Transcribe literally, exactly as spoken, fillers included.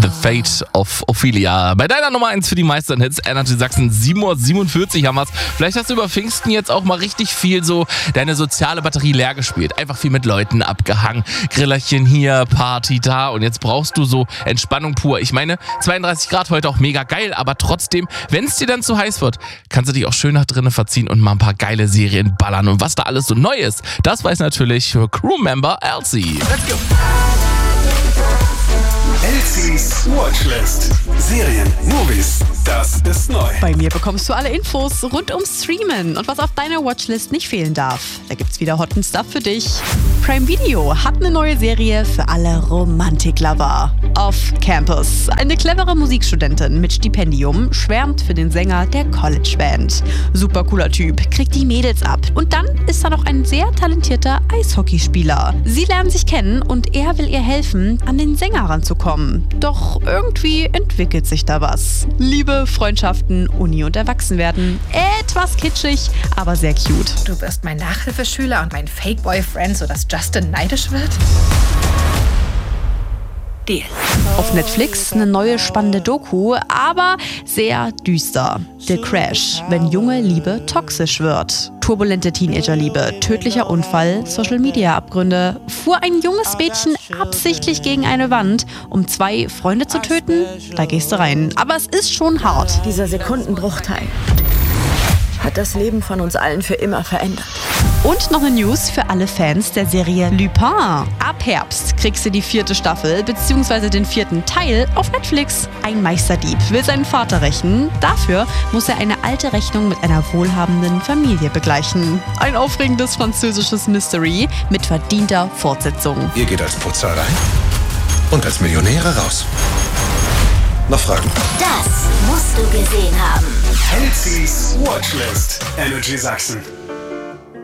The Fate of Ophelia. Bei deiner Nummer eins für die meisten Hits, Energy Sachsen, sieben Uhr siebenundvierzig haben wir's. Vielleicht hast du über Pfingsten jetzt auch mal richtig viel so deine soziale Batterie leer gespielt. Einfach viel mit Leuten abgehangen. Grillerchen hier, Party da und jetzt brauchst du so Entspannung pur. Ich meine, zweiunddreißig Grad heute auch mega geil, aber trotzdem, wenn es dir dann zu heiß wird, kannst du dich auch schön nach drinnen verziehen und mal ein paar geile Serien ballern. Und was da alles so neu ist, das weiß natürlich Crewmember Elsie. Let's go! Elsies Watchlist. Serien, Movies, das ist neu. Bei mir bekommst du alle Infos rund ums Streamen und was auf deiner Watchlist nicht fehlen darf. Da gibt's wieder hotten Stuff für dich. Prime Video hat eine neue Serie für alle Romantiklover. Off Campus. Eine clevere Musikstudentin mit Stipendium schwärmt für den Sänger der College-Band. Super cooler Typ, kriegt die Mädels ab. Und dann ist da noch ein sehr talentierter Eishockeyspieler. Sie lernen sich kennen und er will ihr helfen, an den Sänger ranzukommen. Doch irgendwie entwickelt sich da was. Liebe, Freundschaften, Uni und Erwachsenwerden. Etwas kitschig, aber sehr cute. Du wirst mein Nachhilfeschüler und mein Fake-Boyfriend, sodass Justin neidisch wird? Deal. Auf Netflix eine neue spannende Doku, aber sehr düster. The Crash, wenn junge Liebe toxisch wird. Turbulente Teenagerliebe, tödlicher Unfall, Social-Media-Abgründe. Fuhr ein junges Mädchen absichtlich gegen eine Wand, um zwei Freunde zu töten? Da gehst du rein. Aber es ist schon hart. Dieser Sekundenbruchteil hat das Leben von uns allen für immer verändert. Und noch eine News für alle Fans der Serie Lupin. Ab Herbst kriegst du die vierte Staffel bzw. den vierten Teil auf Netflix. Ein Meisterdieb will seinen Vater rächen. Dafür muss er eine alte Rechnung mit einer wohlhabenden Familie begleichen. Ein aufregendes französisches Mystery mit verdienter Fortsetzung. Ihr geht als Putzer rein und als Millionäre raus. Noch Fragen? Das musst du gesehen haben. Elsies Watchlist. Energy Sachsen.